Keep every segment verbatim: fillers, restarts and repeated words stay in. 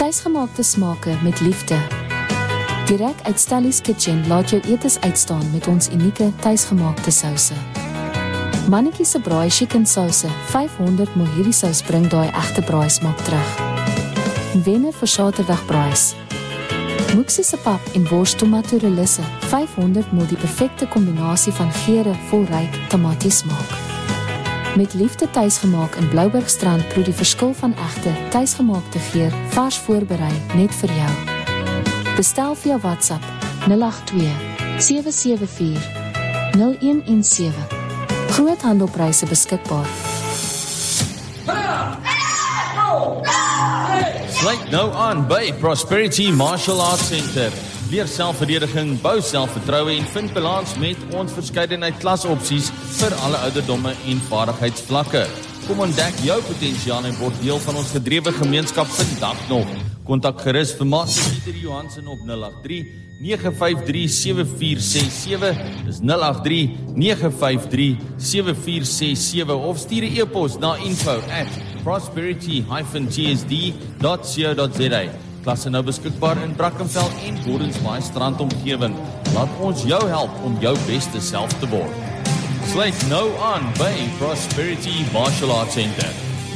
Tuisgemaakte smake met liefde. Direk uit Stellies Kitchen laat jou etes uitstaan met ons unieke tuisgemaakte souse. Mannetjie se braai chicken souse, vyfhonderd milliliter hierdie sous bring daai egte braai smaak terug. Wenner vir Saterdag braais. Moeksie se pap en wors tomato relisse, vyfhonderd milliliter die perfekte kombinasie van geure vol ryk tamatiesmaak. Met liefde tuisgemaak in Bloubergstrand proe die verskil van egte tuisgemaakte geur, vars voorberei net vir jou. Bestel via WhatsApp nul agt twee sewe sewe vier nul een een sewe. Groothandelpryse beskikbaar. Sluit nou aan by Prosperity Martial Arts Center. Leer selfverdediging, bou selfvertroue en vind balans met ons verskeidenheid klasopsies vir alle ouderdomme en vaardigheidsvlakke. Kom ontdek jou potensiaal en word deel van ons gedrewe gemeenskap vandag nog. Kontak gerus vir Master Pieter Johansen op nul agt drie nege vyf drie sewe vier ses sewe, dis nul agt drie nege vyf drie sewe vier ses sewe of stuur 'n e-pos na info at prosperity dash t s d dot co dot z a. Klasse nou beskikbaar in Brackenfell en Gordons Bay strand omgewing. Laat ons jou help om jou beste self te word. Sluit nou aan by Prosperity Martial Arts Center.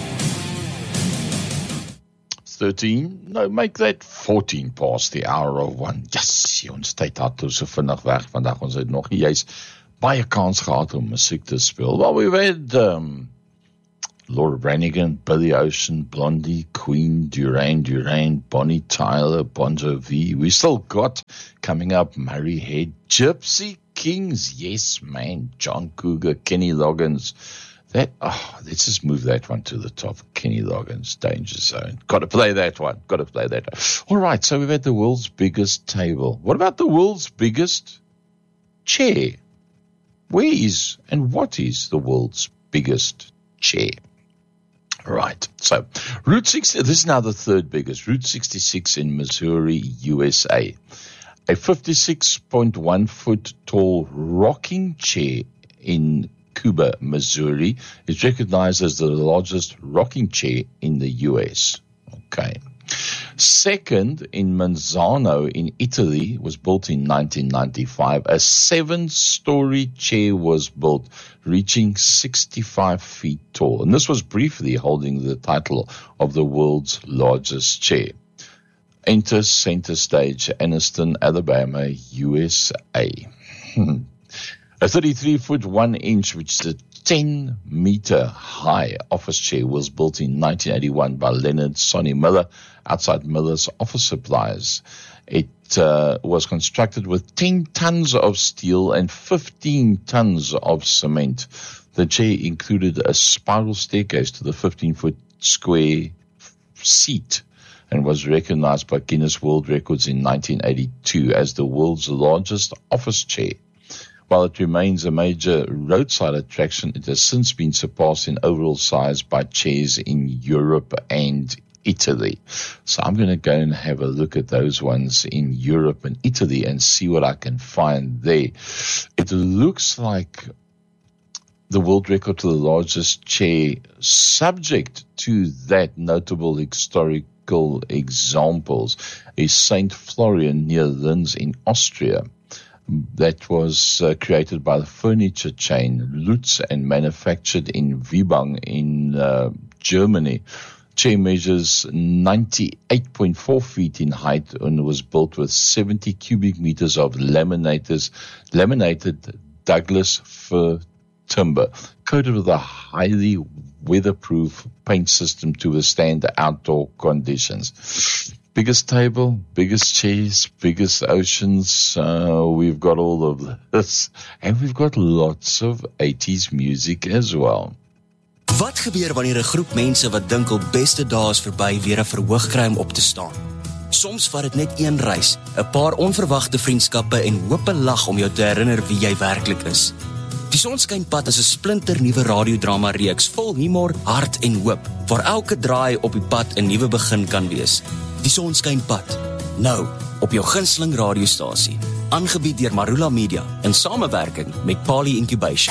thirteen, no, make that fourteen past the hour of one. Yes, ons tyd had toe so vinnig weg vandag, ons het nog nie juist baie kans gehad om musiek te speel. Well, we've had um, Laura Branigan, Billy Ocean, Blondie, Queen, Duran Duran, Bonnie Tyler, Bon Jovi. We still got coming up Murray Head, Gypsy Kings, yes man, John Cougar, Kenny Loggins. That, oh, let's just move that one to the top. Kenny Loggins, Danger Zone. Got to play that one. Got to play that one. All right, so we've had the world's biggest table. What about the world's biggest chair? Where is and what is the world's biggest chair? All right, so Route sixty, this is now the third biggest. Route sixty-six in Missouri, U S A. A fifty-six point one foot tall rocking chair in Cuba, Missouri, is recognized as the largest rocking chair in the U S. Okay. Second, in Manzano in Italy, was built in nineteen ninety-five. A seven-story chair was built, reaching sixty-five feet tall. And this was briefly holding the title of the world's largest chair. Enter center stage, Anniston, Alabama, U S A. A thirty-three foot one inch, which is a ten meter high office chair, was built in nineteen eighty-one by Leonard Sonny Miller outside Miller's Office Supplies. It uh, was constructed with ten tons of steel and fifteen tons of cement. The chair included a spiral staircase to the fifteen foot square seat and was recognized by Guinness World Records in nineteen eighty-two as the world's largest office chair. While it remains a major roadside attraction, it has since been surpassed in overall size by chairs in Europe and Italy. So I'm going to go and have a look at those ones in Europe and Italy and see what I can find there. It looks like the world record to the largest chair, subject to that notable historical examples, is Saint Florian near Linz in Austria. That was uh, created by the furniture chain Lutz and manufactured in Wiebang in uh, Germany. Chair measures ninety-eight point four feet in height and was built with seventy cubic meters of laminated, laminated Douglas fir timber, coated with a highly weatherproof paint system to withstand outdoor conditions. Biggest table, biggest chairs, biggest oceans. Uh, we've got all of this. And we've got lots of eighties music as well. Wat gebeur wanneer 'n groep mense wat dink hul beste dae is verby weer 'n verhoog kry om op te staan? Soms vat dit net een reis, 'n paar onverwagte vriendskappe en hoop 'n lag om jou te herinner wie jy werklik is. Die Sonskynpad is 'n splinternuwe radiodrama reeks vol humor, hart en hoop, waar elke draai op die pad 'n nuwe begin kan wees. Die Sonskynpad, nou op jou gunsteling radiostasie, aangebied deur Marula Media in samewerking met Pali Incubation.